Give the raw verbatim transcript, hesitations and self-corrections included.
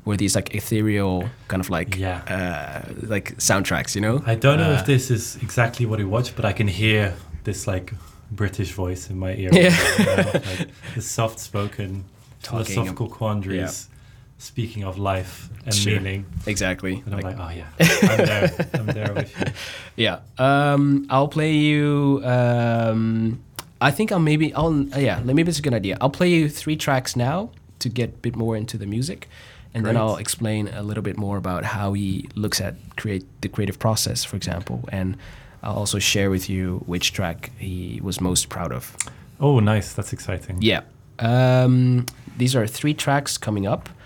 were these like ethereal kind of like Yeah. uh, like soundtracks, you know? I don't know Uh, if this is exactly what he watched, but I can hear this like British voice in my ear. Yeah. Now, like the soft-spoken, Talking philosophical quandaries, speaking of life and Sure. meaning. Exactly. And I'm Like- like, oh yeah, I'm there. I'm there with you. Yeah. Um, I'll play you. Um, I think I'll maybe. I'll. Uh, yeah. Maybe it's a good idea. I'll play you three tracks now to get a bit more into the music, and then Great. I'll explain a little bit more about how he looks at create the creative process, for example, and I'll also share with you which track he was most proud of. Oh, nice. That's exciting. Yeah. Um, these are three tracks coming up.